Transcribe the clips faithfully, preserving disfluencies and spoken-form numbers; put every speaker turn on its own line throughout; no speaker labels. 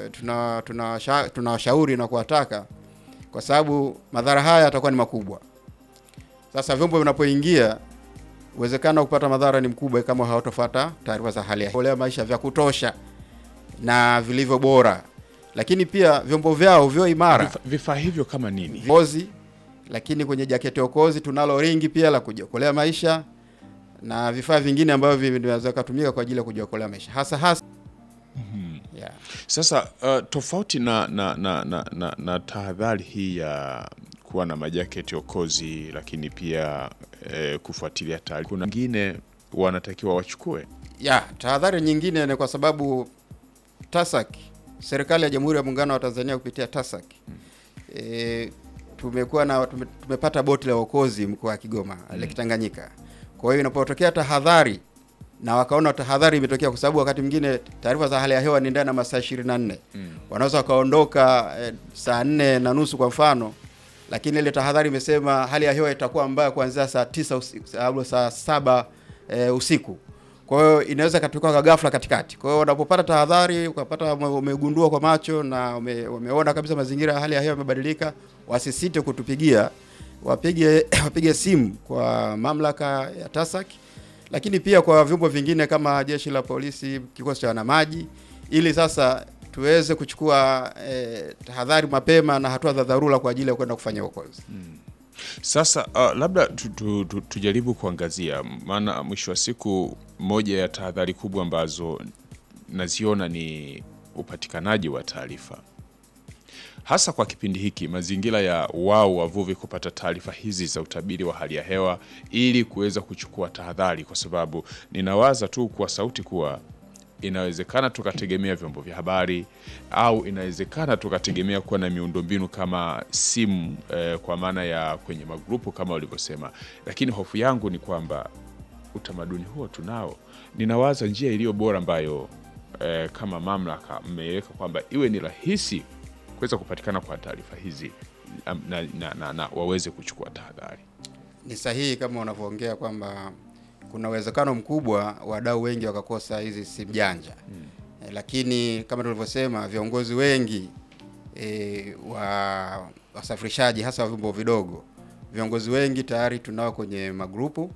tuna tunawashauri tuna na kuwataka, kwa sababu madhara haya yatakuwa ni makubwa. Sasa vyombo vinapoingia, uwezekano kupata madhara ni mkubwa kama hawatofuata taarifa za hali ya hewa maisha vya kutosha na vilivyo bora. Lakini pia vyombo vyao vyo imara.
Vifaa hivyo kama nini?
Kozi, lakini kwenye jaketi okozi tunalo ringi pia la kujiokolea maisha na vifaa vingine ambavyo vinaweza kutumika kwa ajili ya kujiokolea maisha. Hasa hasa
Mm-hmm.
Yeah.
Sasa uh, tofauti na na na na, na, na tahadhari hii ya kuwa na majaketi okozi, lakini pia eh, kufuatilia taarifa, kuna wengine wanatakiwa wachukue.
Ya, tahadhari nyingine ni kwa sababu TASAC, serikali ya Jamhuri ya Muungano wa Tanzania kupitia TASAC, hmm. e, tumekuwa na tume, tumepata boti la okozi mkoa wa Kigoma, hmm. Lake Tanganyika. Kwa hiyo inapotokea tahadhari na wakaona tahadhari imetokea, kwa sababu wakati mwingine taarifa za hali ya hewa ni ndani ya masaa ishirini na nne. Mm. Wanaweza wakaondoka e, saa nne na nusu kwa mfano, lakini ile tahadhari imesema hali ya hewa itakuwa mbaya kuanzia saa tisa usiku au saa saba e, usiku. Kwa hiyo inaweza katoka kwa ghafla katikati. Kwa hiyo unapopata tahadhari, ukapata umegundua kwa macho na ume, umeona kabisa mazingira ya hali ya hewa yamebadilika, wasisite kutupigia, wapige wapige simu kwa mamlaka ya TASAC, lakini pia kwa vyombo vingine kama jeshi la polisi, kikosi cha wanamaji, ili sasa tuweze kuchukua eh, tahadhari mapema na hatua za dharura kwa ajili ya kwenda kufanya uokozi.
Hmm. Sasa uh, labda tu, tu, tu, tujaribu kuangazia, maana mwisho wa siku moja ya tahadhari kubwa ambazo naziona ni upatikanaji wa taarifa, hasa kwa kipindi hiki, mazingira ya wao wavuvi kupata taarifa hizi za utabiri wa hali ya hewa ili kuweza kuchukua tahadhari, kwa sababu ninawaza tu kwa sauti kuwa inawezekana tukategemea vyombo vya habari, au inawezekana tukategemea kuwa na miundombinu kama simu eh, kwa maana ya kwenye magrupu kama walivyosema, lakini hofu yangu ni kwamba utamaduni huo tunao. Ninawaza njia iliyo bora ambayo eh, kama mamlaka mmeweka kwamba iwe ni rahisi kuweza kupatikana kwa taarifa hizi na, na, na, na waweze kuchukua tahadhari.
Ni sahihi kama unavyoongea kwamba kuna uwezekano mkubwa wadau wengi wakakosa hizi simu janja. Hmm. E, lakini kama tulivyosema viongozi wengi e, wa wasafirishaji hasa wa vyombo vidogo, viongozi wengi tayari tunao kwenye magrupu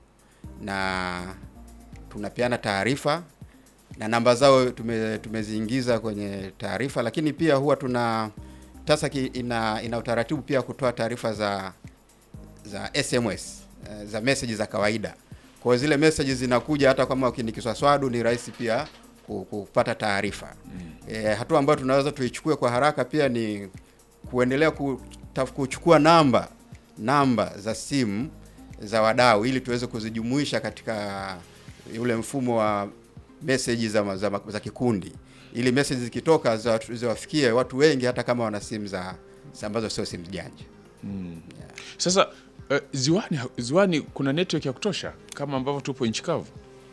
na tunapeana taarifa na namba zao tume, tumeziingiza kwenye taarifa, lakini pia huwa tuna TASAC ina ina utaratibu pia kutoa taarifa za za S M S, za message za kawaida. Kwa zile messages zinakuja hata kama ukinikiswaswadu ni rahisi pia kupata taarifa. Mm. E, hatua ambayo tunaweza tuichukue kwa haraka pia ni kuendelea kuchukua namba namba za simu za wadau ili tuweze kuzijumuisha katika ule mfumo wa message za, za, za kikundi, ili message zikitoka ziwafikie watu wengi hata kama wana simu za ambazo sio simu janja.
Mm. Yeah. Sasa uh, ziwani ziwani kuna network ya kutosha kama ambavyo tupo nchi kavu?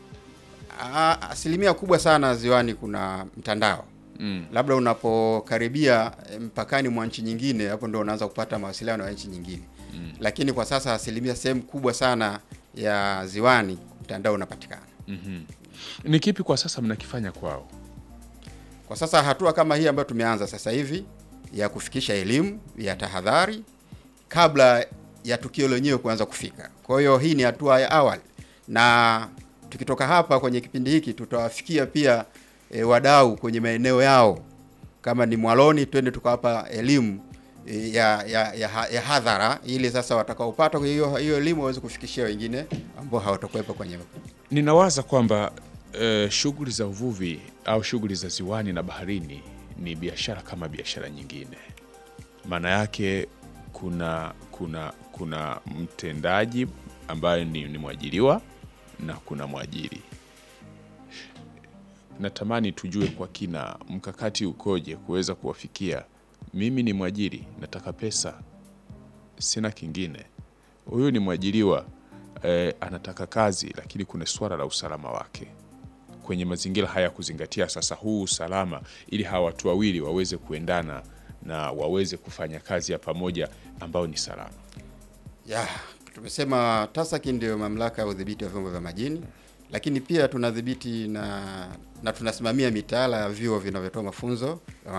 Asilimia kubwa sana ziwani kuna mtandao. Mm. Labda unapokaribia mpakani mwa nchi nyingine, hapo ndio unaanza kupata mawasiliano ya nchi nyingine. Mm. Lakini kwa sasa asilimia sehemu kubwa sana ya ziwani mtandao unapatikana.
Mhm. Ni kipi kwa sasa mnakifanya kwao?
Kwa sasa hatua kama hii ambayo tumeanza sasa hivi ya kufikisha elimu ya tahadhari kabla ya tukio lenyewe kuanza kufika. Kwa hiyo hii ni hatua ya awali, na tukitoka hapa kwenye kipindi hiki tutawafikia pia e, wadau kwenye maeneo yao. Kama ni Mwaloni, twende tukawapa elimu e, ya, ya, ya, ya hadhara, ili sasa watakaopata hiyo hiyo elimu waweze kufikishia wengine ambao hawatakuwepo kwenye.
Ninawaza kwamba e, shughuli za uvuvi au shughuli za ziwani na baharini ni biashara kama biashara nyingine. Maana yake kuna kuna kuna mtendaji ambaye ni, ni mwajiriwa na kuna mwajiri. Natamani tujue kwa kina mkakati ukoje kuweza kuwafikia. Mimi ni mwajiri, nataka pesa, sina kingine. Huyu ni mwajiriwa, eh, anataka kazi, lakini kuna swala la usalama wake. Kwenye mazingira haya kuzingatia sasa huu usalama, ili hawa watu wawili waweze kuendana na waweze kufanya kazi ya pamoja ambao ni salama.
Ya, tumesema TASAC ndio mamlaka ya udhibiti wa vyombo vya majini, lakini pia tunadhibiti na na tunasimamia mitaala ya vyuo vinavyotoa mafunzo